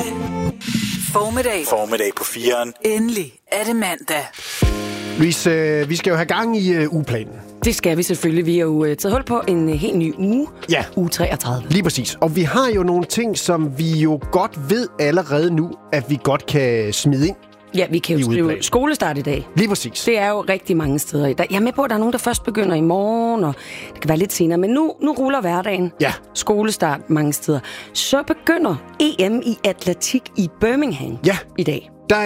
Formiddag på 4'eren. Endelig er det mandag. Louise, vi skal jo have gang i ugeplanen. Det skal vi selvfølgelig. Vi har jo taget hul på en helt ny uge. Ja. Uge 33. Lige præcis. Og vi har jo nogle ting, som vi jo godt ved allerede nu, at vi godt kan smide ind. Ja, vi kan jo skrive skolestart i dag. Lige præcis. Det er jo rigtig mange steder i dag. Jeg er med på, at der er nogen, der først begynder i morgen, og det kan være lidt senere. Men nu ruller hverdagen. Ja. Skolestart mange steder. Så begynder EM i atletik i Birmingham i dag. Der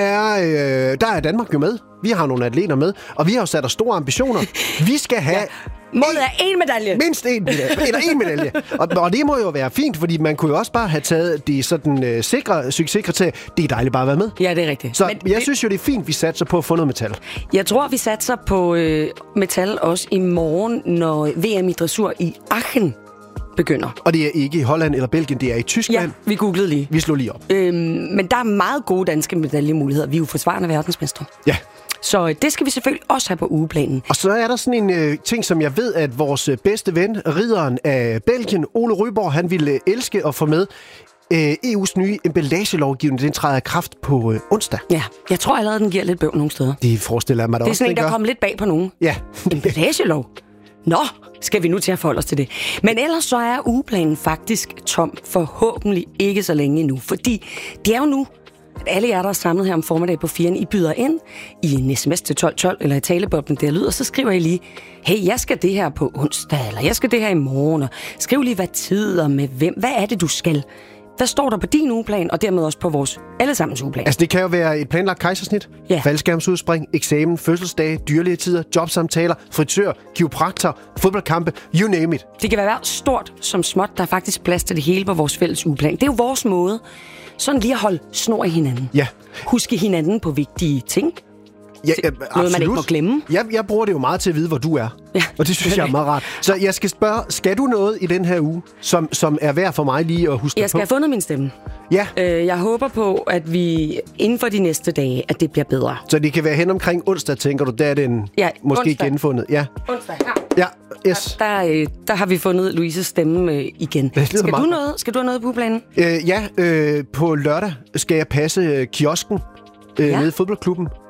er Danmark jo med. Vi har nogle atleter med, og vi har jo sat os store ambitioner. Vi skal have... Målet er 1 medalje. Mindst 1 medalje. Eller 1 medalje. Og det må jo være fint, fordi man kunne jo også bare have taget det sådan succeskriterier. Det er dejligt bare at være med. Ja, det er rigtigt. Så jeg synes jo, det er fint, vi satser på at få noget metal. Jeg tror, vi satser på metal også i morgen, når VM i dressur i Aachen begynder. Og det er ikke i Holland eller Belgien, det er i Tyskland. Ja, vi googlede lige. Vi slog lige op. Men der er meget gode danske medaljemuligheder. Vi er jo forsvarende verdensmestre. Ja. Så det skal vi selvfølgelig også have på ugeplanen. Og så er der sådan en ting, som jeg ved, at vores bedste ven, ridderen af Belgien, Ole Ryborg, han ville elske at få med. EU's nye emballagelovgivning, den træder i kraft på onsdag. Ja, jeg tror allerede, den giver lidt bøv nogle steder. Det forestiller jeg mig da også. Det er sådan en, der kommer lidt bag på nogen. Ja. Emballagelov? Nå, skal vi nu til at forholde os til det. Men ellers så er ugeplanen faktisk tom, forhåbentlig ikke så længe endnu. Fordi det er jo nu, at alle jer, der er samlet her om formiddag på 4'eren, I byder ind i en sms til 1212, eller i taleboblen, der lyder, så skriver I lige, hey, jeg skal det her på onsdag, eller jeg skal det her i morgen, og skriv lige, hvad tid og med hvem. Hvad er det, du skal? Hvad står der på din ugeplan, og dermed også på vores allesammens ugeplan? Altså, det kan jo være et planlagt kejsersnit, faldskærmsudspring, eksamen, fødselsdage, dyrlægetider, jobsamtaler, fritør, kiropraktor, fodboldkampe, you name it. Det kan være stort som småt. Der er faktisk plads til det hele på vores fælles ugeplan. Det er jo vores måde, sådan lige at holde snor i hinanden. Ja. Huske hinanden på vigtige ting. Ja, noget, man ikke må glemme. Jeg bruger det jo meget til at vide, hvor du er. Ja. Og det synes jeg er meget rart. Så jeg skal spørge, skal du noget i den her uge, som er værd for mig lige at huske på? Jeg skal have fundet min stemme. Ja. Jeg håber på, at vi inden for de næste dage, at det bliver bedre. Så det kan være hen omkring onsdag, tænker du? Der er den måske onsdag. genfundet. Ja. Onsdag, ja. Yes. Der har vi fundet Louises stemme igen. Skal du have noget på planen? På lørdag skal jeg passe kiosken nede i fodboldklubben.